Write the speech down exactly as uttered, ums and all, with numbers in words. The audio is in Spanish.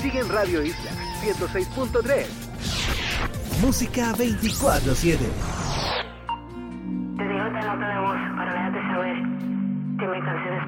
Sigue en Radio Isla ciento seis punto tres. Música veinticuatro siete. Te dejo esta nota de voz para dejarte saber que mis canciones